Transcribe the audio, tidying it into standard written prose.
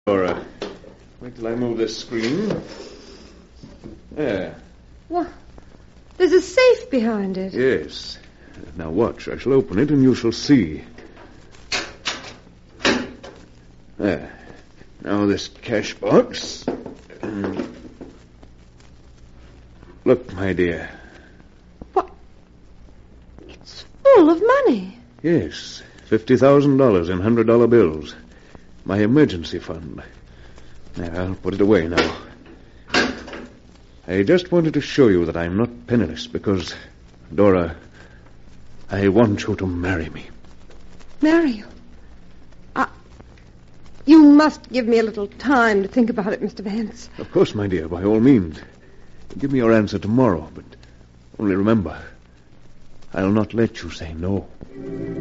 Dora, wait till I move this screen. There. What? There's a safe behind it. Yes. Now watch. I shall open it and you shall see. There. Now this cash box. Look, my dear. What? It's full of money. Yes. $50,000 in $100 bills. My emergency fund. There, I'll put it away now. I just wanted to show you that I'm not penniless because, Dora, I want you to marry me. Marry you? You must give me a little time to think about it, Mr. Vance. Of course, my dear, by all means. Give me your answer tomorrow, but only remember, I'll not let you say no.